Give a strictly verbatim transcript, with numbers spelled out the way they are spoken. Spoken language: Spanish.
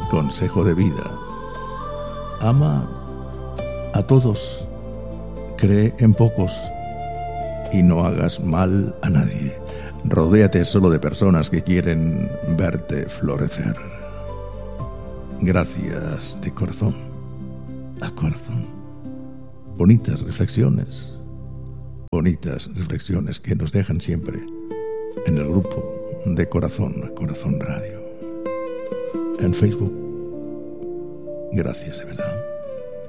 consejo de vida. Ama a todos, cree en pocos y no hagas mal a nadie. Rodéate solo de personas que quieren verte florecer. Gracias de corazón a corazón. Bonitas reflexiones, bonitas reflexiones que nos dejan siempre en el grupo de Corazón a Corazón Radio. En Facebook, gracias de verdad.